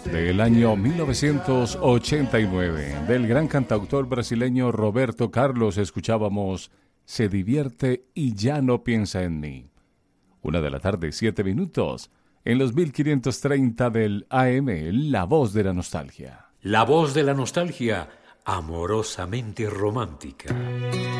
del año 1989. Del gran cantautor brasileño Roberto Carlos escuchábamos Se divierte y ya no piensa en mí. 1 de la tarde, 7 minutos, en los 1530 del AM, La Voz de la Nostalgia. La Voz de la Nostalgia, amorosamente romántica.